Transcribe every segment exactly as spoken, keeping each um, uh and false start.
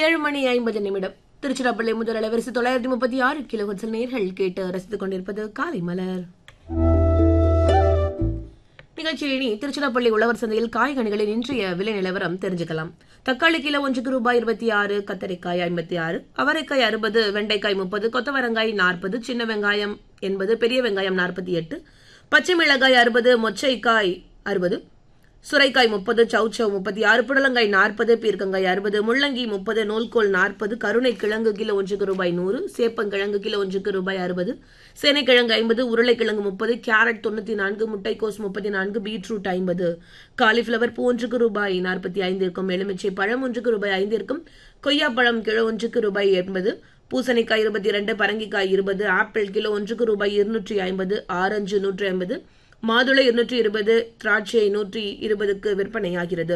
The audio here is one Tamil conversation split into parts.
ஏழு மணி ஐம்பது நிமிடம் திருச்சிராப்பள்ளி முதல் அலைவரிசை தொள்ளாயிரத்தி முப்பத்தி ஆறு கிலோ ஹெர்ட்ஸில் நேர்கள் கேட்டு ரசித்துக் கொண்டிருப்பது காலை மலர் நிகழ்ச்சியினி. திருச்சிராப்பள்ளி உழவர் சந்தையில் காய்கனிகளின் இன்றைய விலை நிலவரம் தெரிஞ்சுக்கலாம். தக்காளி கிலோ ஒன்றுக்கு ரூபாய் இருபத்தி ஆறு, கத்தரிக்காய் ஐம்பத்தி ஆறு, அவரைக்காய் அறுபது, வெண்டைக்காய் முப்பது, கொத்தவரங்காய் நாற்பது, சின்ன வெங்காயம் எண்பது, பெரிய வெங்காயம் நாற்பத்தி எட்டு, பச்சை மிளகாய் அறுபது, மொச்சைக்காய் அறுபது, சுரைக்காய் முப்பது, சவுச்சவ் முப்பத்தி ஆறு, புடலங்காய் நாற்பது, பீர்க்கங்காய் அறுபது, முள்ளங்கி முப்பது, நூல்கோல் நாற்பது, கருணை கிழங்கு கிலோ ஒன்றுக்கு ரூபாய் நூறு, சேப்பங்கிழங்கு கிலோ ஒன்றுக்கு ரூபாய் அறுபது, சேனைக்கிழங்கு ஐம்பது, உருளைக்கிழங்கு முப்பது, கேரட் தொண்ணூத்தி நான்கு, முட்டைக்கோஸ் முப்பத்தி நான்கு, பீட்ரூட் ஐம்பது, காலிஃபிளவர் பூ ஒன்றுக்கு ரூபாய் நாற்பத்தி ஐந்து இருக்கும், எலுமிச்சை பழம் ஒன்றுக்கு ரூபாய் ஐந்து இருக்கும், கொய்யாப்பழம் கிலோ ஒன்றுக்கு ரூபாய் எண்பது, பூசணிக்காய் இருபத்தி இரண்டு, பரங்கிக்காய் இருபது, ஆப்பிள் கிலோ ஒன்றுக்கு ரூபாய் இருநூற்றி ஐம்பது, ஆரஞ்சு நூற்றி ஐம்பது, மாதுளை இருநூற்றி இருபது, திராட்சை நூற்றி இருபதுக்கு விற்பனையாகிறது.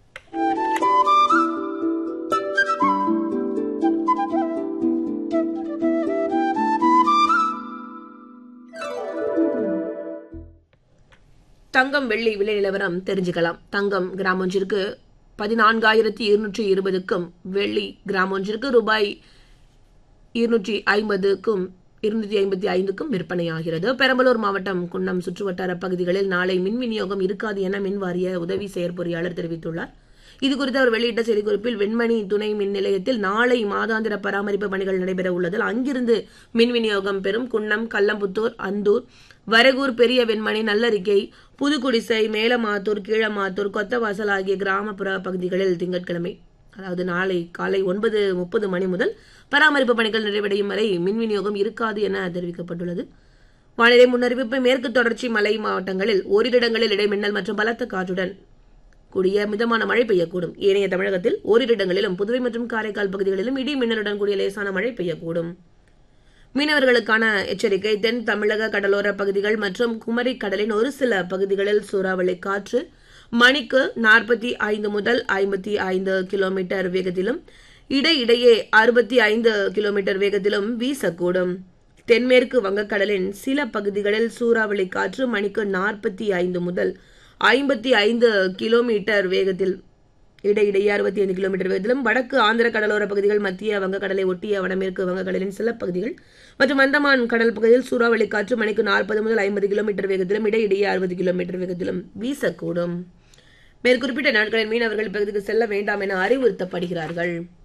தங்கம் வெள்ளி விலை நிலவரம் தெரிஞ்சுக்கலாம். தங்கம் கிராம் ஒன்றிற்கு பதினான்காயிரத்தி இருநூற்றி இருபதுக்கும், வெள்ளி கிராம் ஒன்றிற்கு ரூபாய் இருநூற்றி ஐம்பதுக்கும் இருநூத்தி ஐம்பத்தி ஐந்துக்கும் விற்பனையாகிறது. பெரம்பலூர் மாவட்டம் குன்னம் சுற்றுவட்டார பகுதிகளில் நாளை மின் விநியோகம் இருக்காது என மின் வாரிய உதவி செயற்பொறியாளர் தெரிவித்துள்ளார். இதுகுறித்து அவர் வெளியிட்ட செய்திக்குறிப்பில், வெண்மணி துணை மின் நிலையத்தில் நாளை மாதாந்திர பராமரிப்பு பணிகள் நடைபெற உள்ளதால் அங்கிருந்து மின் விநியோகம் பெறும் குன்னம், கல்லம்புத்தூர், அந்தூர், வரகூர், பெரிய வெண்மணி, நல்லரிக்கை, புதுக்குடிசை, மேலமாத்தூர், கீழமாத்தூர், கொத்தவாசல் ஆகிய கிராமப்புற பகுதிகளில் திங்கட்கிழமை அதாவது நாளை காலை ஒன்பது முப்பது மணி முதல் பராமரிப்பு பணிகள் நிறைவடையும் வரை மின் விநியோகம் இருக்காது என தெரிவிக்கப்பட்டுள்ளது. வானிலை முன்னறிவிப்பு: மேற்கு தொடர்ச்சி மலை மாவட்டங்களில் ஓரிரு இடங்களில் இடைமின்னல் மற்றும் பலத்த காற்றுடன் கூடிய மிதமான மழை பெய்யக்கூடும். ஏனைய தமிழகத்தில் ஓரிரு இடங்களிலும், புதுவை மற்றும் காரைக்கால் பகுதிகளிலும் இடி மின்னலுடன் கூடிய லேசான மழை பெய்யக்கூடும். மீனவர்களுக்கான எச்சரிக்கை: தென் தமிழக கடலோர பகுதிகள் மற்றும் குமரி கடலின் ஒரு சில பகுதிகளில் சூறாவளி காற்று மணிக்கு நாற்பத்தி ஐந்து முதல் ஐம்பத்தி ஐந்து கிலோமீட்டர் வேகத்திலும், இடையிடையே அறுபத்தி ஐந்து கிலோமீட்டர் வேகத்திலும் வீசக்கூடும். தென்மேற்கு வங்கக்கடலின் சில பகுதிகளில் சூறாவளி காற்று மணிக்கு நாற்பத்தி ஐந்து முதல் ஐம்பத்தி ஐந்து கிலோமீட்டர் வேகத்தில், இடையிடையே அறுபத்தி ஐந்து கிலோமீட்டர் வேகத்திலும், வடக்கு ஆந்திர கடலோர பகுதிகள், மத்திய வங்கக்கடலை ஒட்டிய வடமேற்கு வங்கக்கடலின் சில பகுதிகள் மற்றும் அந்தமான் கடல் பகுதியில் சூறாவளி காற்று மணிக்கு நாற்பது முதல் ஐம்பது கிலோமீட்டர் வேகத்திலும், இடையிடையே அறுபது கிலோமீட்டர் வேகத்திலும் வீசக்கூடும். மேற்குறிப்பிட்ட நாட்களில் மீனவர்கள் இப்பகுதிக்கு செல்ல வேண்டாம் என அறிவுறுத்தப்படுகிறார்கள்.